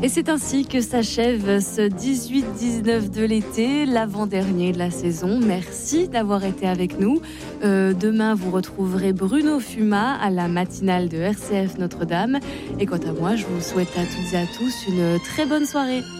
Et c'est ainsi que s'achève ce 18-19 de l'été, l'avant-dernier de la saison. Merci d'avoir été avec nous. Demain, vous retrouverez Bruno Fuma à la matinale de RCF Notre-Dame. Et quant à moi, je vous souhaite à toutes et à tous une très bonne soirée.